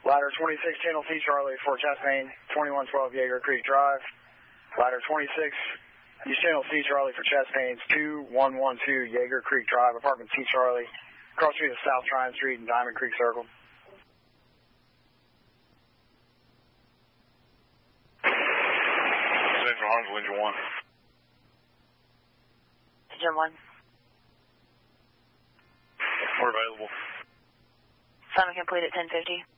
Ladder 26, Channel C Charlie for chest pain, 2112 Jaeger Creek Drive. Ladder 26, use Channel C Charlie for chest pains, 2112 Jaeger Creek Drive, apartment C Charlie, across the street of South Tryon Street and Diamond Creek Circle. Central Harmsville, Engine 1. Engine 1. We're available. Summon complete at 10:50.